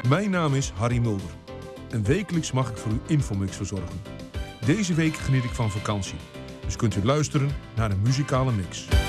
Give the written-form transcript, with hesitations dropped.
Mijn naam is Harry Mulder. En wekelijks mag ik voor u Infomix verzorgen. Deze week geniet ik van vakantie. Dus kunt u luisteren naar de muzikale mix.